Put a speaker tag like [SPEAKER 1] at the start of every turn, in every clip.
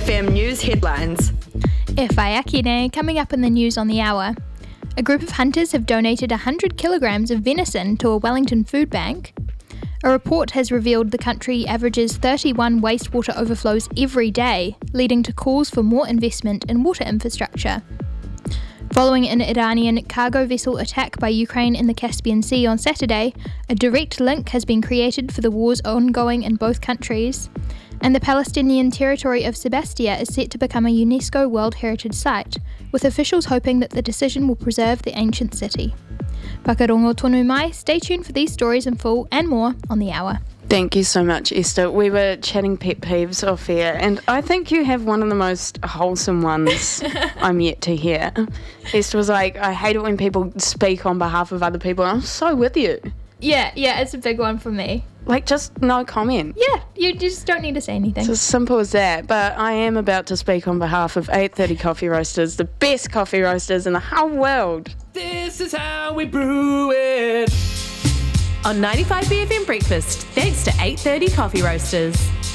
[SPEAKER 1] BFM News headlines.
[SPEAKER 2] E whai ake nei, coming up in the news on the hour. A group of hunters have donated 100 kilograms of venison to a Wellington food bank. A report has revealed the country averages 31 wastewater overflows every day, leading to calls for more investment in water infrastructure. Following an Iranian cargo vessel attack by Ukraine in the Caspian Sea on Saturday, a direct link has been created for the wars ongoing in both countries. And the Palestinian territory of Sebastia is set to become a UNESCO World Heritage Site, with officials hoping that the decision will preserve the ancient city. Whakarongo tonu mai, stay tuned for these stories in full and more on the hour.
[SPEAKER 3] Thank you so much, Esther. We were chatting pet peeves off air, and I think you have one of the most wholesome ones I'm yet to hear. Esther was like, I hate it when people speak on behalf of other people. I'm so with you.
[SPEAKER 2] Yeah, it's a big one for me.
[SPEAKER 3] Like, just no comment.
[SPEAKER 2] Yeah, you just don't need to say anything.
[SPEAKER 3] It's as simple as that. But I am about to speak on behalf of 830 Coffee Roasters, the best coffee roasters in the whole world.
[SPEAKER 4] This is how we brew it. On 95 BFM Breakfast, thanks to 830 Coffee Roasters.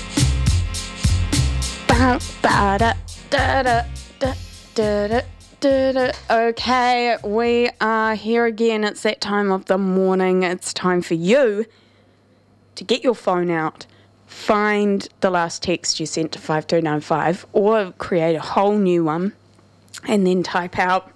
[SPEAKER 3] Okay, we are here again. It's that time of the morning. It's time for you to get your phone out, find the last text you sent to 5295 or create a whole new one, and then type out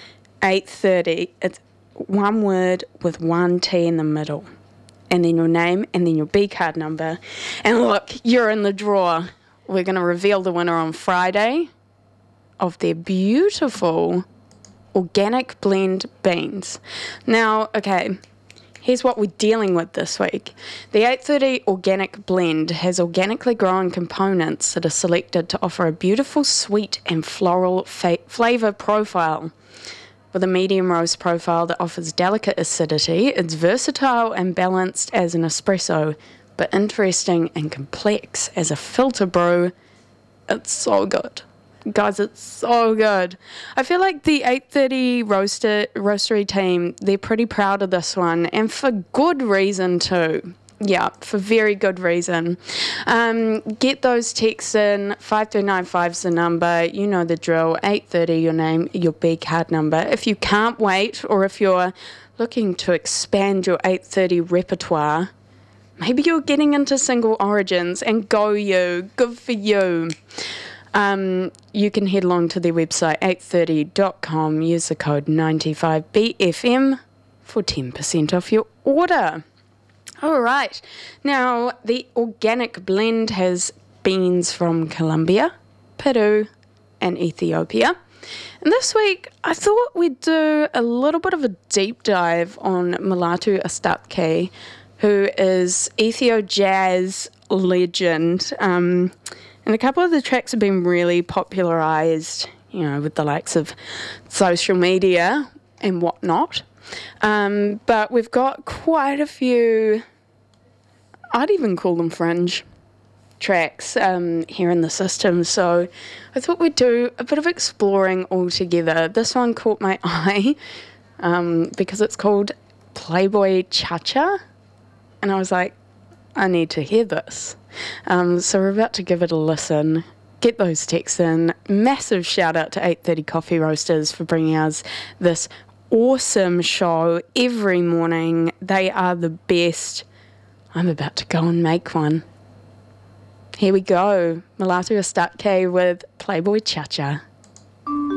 [SPEAKER 3] 830. It's one word with one T in the middle, and then your name, and then your B card number. And look, you're in the draw. We're going to reveal the winner on Friday of their beautiful organic blend beans. Now, okay, here's what we're dealing with this week. The 830 organic blend has organically grown components that are selected to offer a beautiful sweet and floral flavour profile. With a medium roast profile that offers delicate acidity, it's versatile and balanced as an espresso, but interesting and complex as a filter brew. It's so good. Guys, it's so good. I feel like the 830 roastery team, they're pretty proud of this one, and for good reason too. Yeah, for very good reason. Get those texts in. 5295's the number. You know the drill. 830, your name, your B card number. If you can't wait, or if you're looking to expand your 830 repertoire, maybe you're getting into single origins, and go you. Good for you. You can head along to their website, 830.com. Use the code 95BFM for 10% off your order. All right. Now, the organic blend has beans from Colombia, Peru, and Ethiopia. And this week, I thought we'd do a little bit of a deep dive on Mulatu Astatke, who is Ethio jazz legend. And a couple of the tracks have been really popularised, with the likes of social media and whatnot. But we've got quite a few, I'd even call them fringe tracks here in the system. So I thought we'd do a bit of exploring all together. This one caught my eye because it's called Playboy Cha-Cha. And I was like, I need to hear this. So we're about to give it a listen. Get those texts in. Massive shout out to 830 Coffee Roasters for bringing us this awesome show every morning. They are the best. I'm about to go and make one. Here we go. Mulatu Astatke with Playboy Cha-Cha.